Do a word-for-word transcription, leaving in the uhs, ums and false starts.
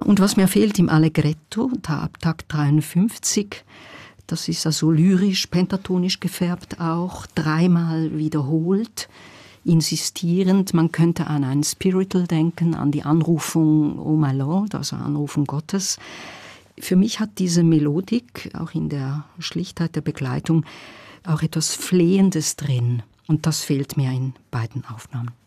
Und was mir fehlt im Allegretto, da ab Takt dreiundfünfzig, das ist also lyrisch, pentatonisch gefärbt auch, dreimal wiederholt, insistierend. Man könnte an ein Spiritual denken, an die Anrufung Oh my Lord, also Anrufung Gottes. Für mich hat diese Melodik, auch in der Schlichtheit der Begleitung, auch etwas Flehendes drin. Und das fehlt mir in beiden Aufnahmen.